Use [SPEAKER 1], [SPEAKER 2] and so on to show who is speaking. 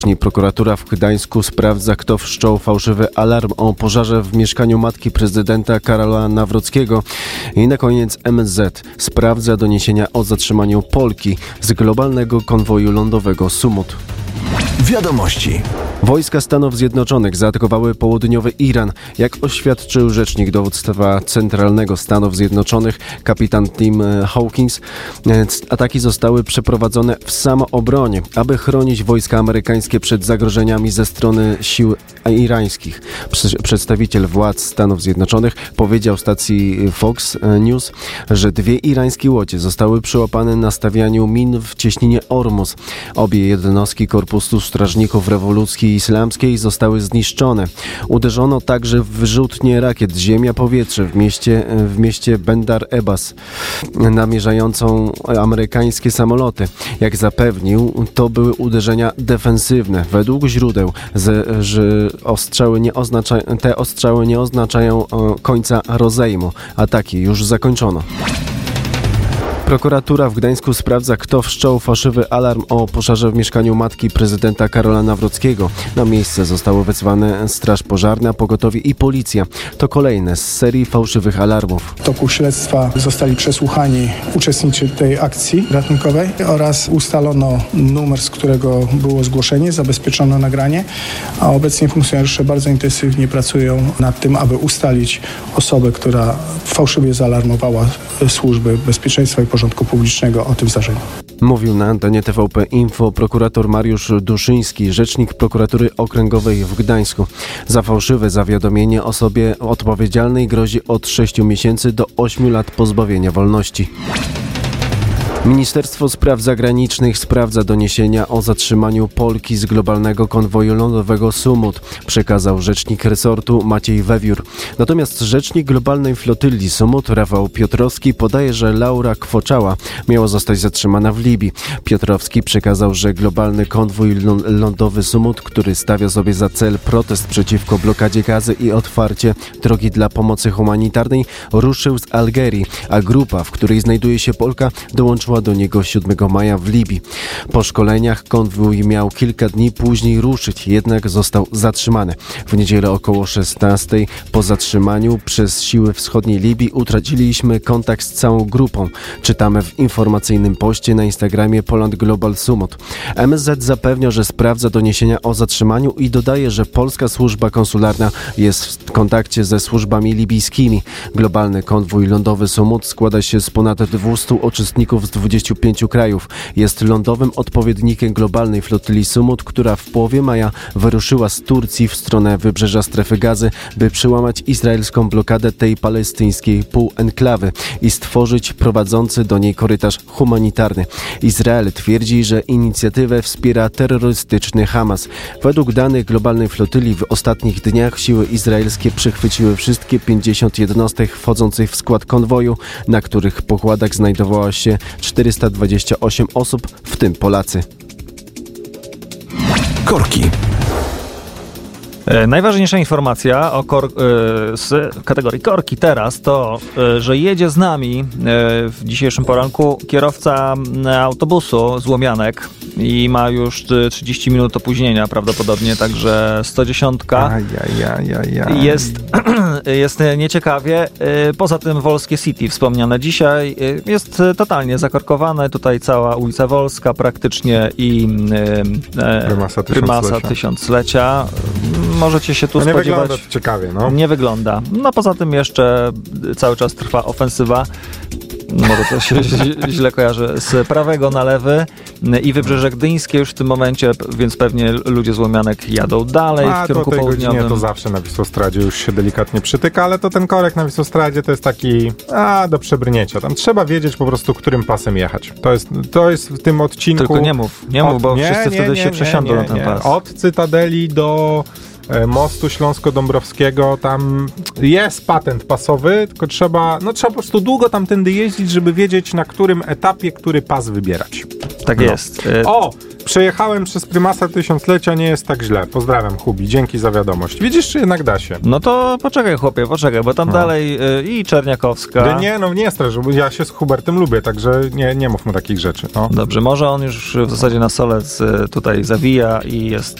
[SPEAKER 1] Prokuratura w Gdańsku sprawdza, kto wszczął fałszywy alarm o pożarze w mieszkaniu matki prezydenta Karola Nawrockiego. I na koniec MSZ sprawdza doniesienia o zatrzymaniu Polki z globalnego konwoju lądowego Sumut.
[SPEAKER 2] Wiadomości.
[SPEAKER 1] Wojska Stanów Zjednoczonych zaatakowały południowy Iran. Jak oświadczył rzecznik dowództwa centralnego Stanów Zjednoczonych, kapitan Tim Hawkins, ataki zostały przeprowadzone w samoobronie, aby chronić wojska amerykańskie przed zagrożeniami ze strony sił irańskich. Przedstawiciel władz Stanów Zjednoczonych powiedział stacji Fox News, że 2 irańskie łodzie zostały przyłapane na stawianiu min w cieśninie Ormus. Obie jednostki Korpusu Strażników Rewolucji Islamskiej zostały zniszczone. Uderzono także w wyrzutnie rakiet ziemia-powietrze w mieście Bandar Abbas, namierzającą amerykańskie samoloty. Jak zapewnił, to były uderzenia defensywne. Według źródeł, że te ostrzały nie oznaczają końca rozejmu. Ataki już zakończono. Prokuratura w Gdańsku sprawdza, kto wszczął fałszywy alarm o pożarze w mieszkaniu matki prezydenta Karola Nawrockiego. Na miejsce zostały wezwane straż pożarna, pogotowie i policja. To kolejne z serii fałszywych alarmów.
[SPEAKER 3] W toku śledztwa zostali przesłuchani uczestnicy tej akcji ratunkowej oraz ustalono numer, z którego było zgłoszenie, zabezpieczono nagranie, a obecnie funkcjonariusze bardzo intensywnie pracują nad tym, aby ustalić osobę, która fałszywie zaalarmowała służby bezpieczeństwa i porządku publicznego o tym zdarzeniu.
[SPEAKER 1] Mówił na antenie TVP Info prokurator Mariusz Duszyński, rzecznik prokuratury okręgowej w Gdańsku. Za fałszywe zawiadomienie osobie odpowiedzialnej grozi od 6 miesięcy do 8 lat pozbawienia wolności. Ministerstwo Spraw Zagranicznych sprawdza doniesienia o zatrzymaniu Polki z globalnego konwoju lądowego Sumut, przekazał rzecznik resortu Maciej Wewiór. Natomiast rzecznik globalnej flotyli Sumut Rafał Piotrowski podaje, że Laura Kwoczała miała zostać zatrzymana w Libii. Piotrowski przekazał, że globalny konwój lądowy Sumut, który stawia sobie za cel protest przeciwko blokadzie gazy i otwarcie drogi dla pomocy humanitarnej, ruszył z Algierii, a grupa, w której znajduje się Polka, dołączyła do niego 7 maja w Libii. Po szkoleniach konwój miał kilka dni później ruszyć, jednak został zatrzymany. W niedzielę około 16 po zatrzymaniu przez siły wschodniej Libii utraciliśmy kontakt z całą grupą. Czytamy w informacyjnym poście na Instagramie Poland Global Sumut. MSZ zapewnia, że sprawdza doniesienia o zatrzymaniu i dodaje, że polska służba konsularna jest w kontakcie ze służbami libijskimi. Globalny konwój lądowy Sumut składa się z ponad 200 uczestników z 25 krajów. Jest lądowym odpowiednikiem globalnej flotyli Sumut, która w połowie maja wyruszyła z Turcji w stronę wybrzeża Strefy Gazy, by przełamać izraelską blokadę tej palestyńskiej półenklawy i stworzyć prowadzący do niej korytarz humanitarny. Izrael twierdzi, że inicjatywę wspiera terrorystyczny Hamas. Według danych globalnej flotyli w ostatnich dniach siły izraelskie przechwyciły wszystkie 50 jednostek wchodzących w skład konwoju, na których pokładach znajdowała się 428 osób, w tym Polacy.
[SPEAKER 2] Korki.
[SPEAKER 4] Najważniejsza informacja z kategorii korki teraz to, że jedzie z nami w dzisiejszym poranku kierowca autobusu z Łomianek i ma już 30 minut opóźnienia prawdopodobnie, także 110 jest nieciekawie. Poza tym Wolskie City wspomniane dzisiaj jest totalnie zakorkowane. Tutaj cała ulica Wolska praktycznie i Prymasa Tysiąclecia. Możecie się tu spodziewać.
[SPEAKER 5] Nie wygląda to ciekawie, no.
[SPEAKER 4] Nie wygląda. No poza tym jeszcze cały czas trwa ofensywa. Może to się źle kojarzy. Z prawego na lewy i Wybrzeże Gdyńskie już w tym momencie, więc pewnie ludzie z Łomianek jadą dalej w kierunku południowym.
[SPEAKER 5] To zawsze na Wisłostradzie już się delikatnie przytyka, ale to ten korek na Wisłostradzie to jest taki do przebrnięcia. Tam trzeba wiedzieć po prostu, którym pasem jechać. To jest w tym odcinku...
[SPEAKER 4] Tylko nie mów, bo wszyscy wtedy się przesiądą na ten pas.
[SPEAKER 5] Od Cytadeli do mostu Śląsko-Dąbrowskiego, tam jest patent pasowy, tylko trzeba po prostu długo tamtędy jeździć, żeby wiedzieć, na którym etapie który pas wybierać.
[SPEAKER 4] Tak jest.
[SPEAKER 5] Przejechałem przez prymasa tysiąclecia, nie jest tak źle. Pozdrawiam, Hubi, dzięki za wiadomość. Widzisz, czy jednak da się?
[SPEAKER 4] No to poczekaj, chłopie, bo tam dalej i Czerniakowska.
[SPEAKER 5] Nie strasz, bo ja się z Hubertem lubię, także nie mów mu takich rzeczy. No.
[SPEAKER 4] Dobrze, może on już w zasadzie na solec tutaj zawija i jest